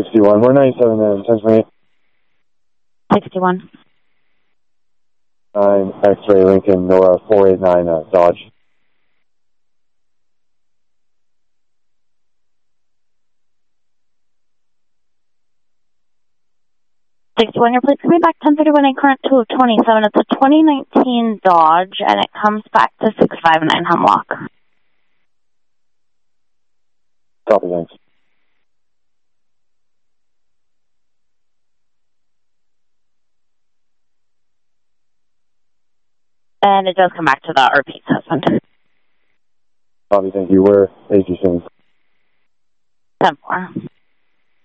61. We're 97 and 10 for me. 61. 9 X-ray Lincoln, Nora 489 Dodge. 61, your plate's coming back 1031, a current 227. It's a 2019 Dodge, and it comes back to 659 Hemlock. Copy, thanks. And it does come back to the repeat husband. Copy, thank you. We're 86. 10-4.